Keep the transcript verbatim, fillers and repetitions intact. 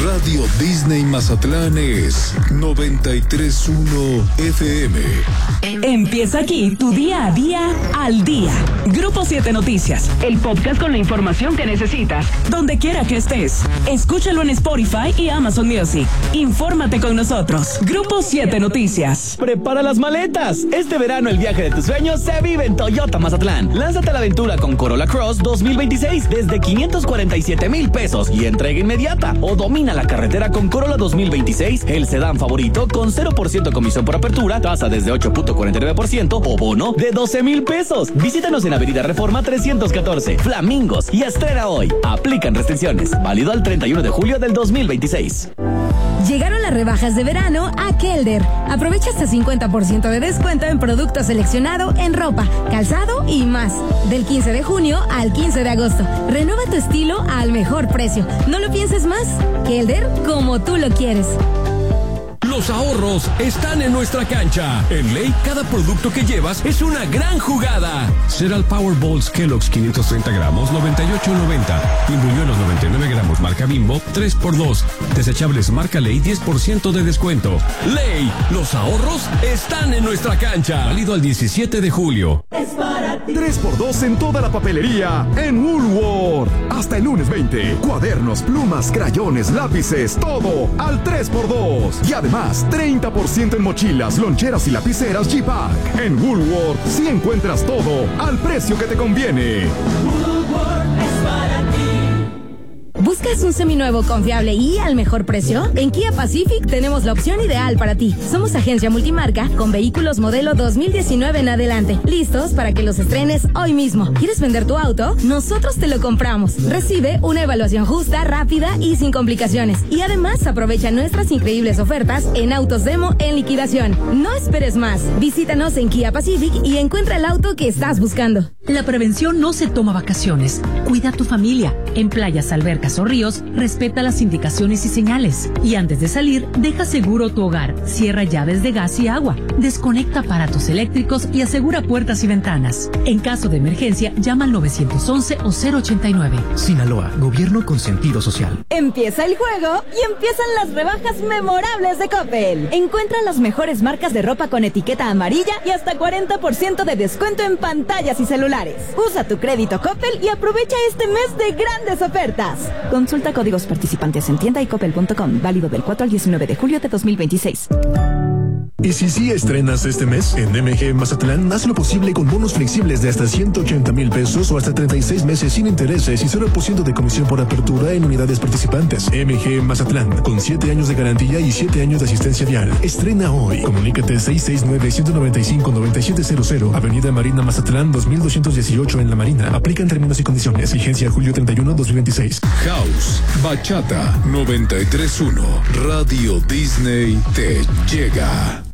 Radio Disney Mazatlán es noventa y tres punto uno F M. Empieza aquí tu día a día al día. Grupo siete Noticias, el podcast con la información que necesitas, donde quiera que estés. Escúchalo en Spotify y Amazon Music. Infórmate con nosotros. Grupo siete Noticias. Prepara las maletas. Este verano el viaje de tus sueños se vive en Toyota Mazatlán. Lánzate a la aventura con Corolla Cross dos mil veintiséis desde quinientos cuarenta y siete mil pesos y entrega inmediata. O domina la carretera con Corolla dos mil veintiséis, el sedán favorito con cero por ciento comisión por apertura, tasa desde ocho punto cuarenta y nueve por ciento o bono de doce mil pesos. Visítanos en Avenida Reforma trescientos catorce, Flamingos, y estrena hoy. Aplican restricciones. Válido al treinta y uno de julio del dos mil veintiséis. Llegaron las rebajas de verano a Kelder. Aprovecha hasta cincuenta por ciento de descuento en producto seleccionado en ropa, calzado y más. Del quince de junio al quince de agosto. Renueva tu estilo al mejor precio. No lo pienses más. Kelder, como tú lo quieres. Los ahorros están en nuestra cancha. En Ley, cada producto que llevas es una gran jugada. Cereal Powerballs Kellogg's quinientos treinta gramos, noventa y ocho noventa. Imbuñuelos noventa y nueve gramos, marca Bimbo, tres por dos. Desechables marca Ley, diez por ciento de descuento. Ley, los ahorros están en nuestra cancha. Válido al diecisiete de julio. Es para ti. tres por dos en toda la papelería en Woolworth. Hasta el lunes veinte. Cuadernos, plumas, crayones, lápices, todo al tres por dos. Y además, treinta por ciento en mochilas, loncheras y lapiceras G-Pack. En Woolworth sí encuentras todo al precio que te conviene. Woolworth es para ti. ¿Buscas un seminuevo confiable y al mejor precio? En Kia Pacific tenemos la opción ideal para ti. Somos agencia multimarca con vehículos modelo dos mil diecinueve en adelante, listos para que los estrenes hoy mismo. ¿Quieres vender tu auto? Nosotros te lo compramos. Recibe una evaluación justa, rápida y sin complicaciones. Y además aprovecha nuestras increíbles ofertas en autos demo en liquidación. No esperes más. Visítanos en Kia Pacific y encuentra el auto que estás buscando. La prevención no se toma vacaciones. Cuida a tu familia. En playas, albercas o ríos, respeta las indicaciones y señales. Y antes de salir, deja seguro tu hogar. Cierra llaves de gas y agua. Desconecta aparatos eléctricos y asegura puertas y ventanas. En caso de emergencia, llama al nueve once o cero ochenta y nueve. Sinaloa, gobierno con sentido social. Empieza el juego y empiezan las rebajas memorables de Coppel. Encuentra las mejores marcas de ropa con etiqueta amarilla y hasta cuarenta por ciento de descuento en pantallas y celulares. Usa tu crédito Coppel y aprovecha este mes de grandes ofertas. Consulta códigos participantes en tienda y coppel punto com. Válido del cuatro al diecinueve de julio de dos mil veintiséis. Y si sí estrenas este mes, en M G Mazatlán, haz lo posible con bonos flexibles de hasta ciento ochenta mil pesos o hasta treinta y seis meses sin intereses y cero por ciento de comisión por apertura en unidades participantes. M G Mazatlán, con siete años de garantía y siete años de asistencia vial. Estrena hoy. Comunícate seis seis nueve, uno nueve cinco, nueve siete cero cero, Avenida Marina Mazatlán, dos mil doscientos dieciocho en La Marina. Aplican términos y condiciones. Vigencia julio treinta y uno, dos mil veintiséis. House, Bachata, noventa y tres punto uno. Radio Disney te llega.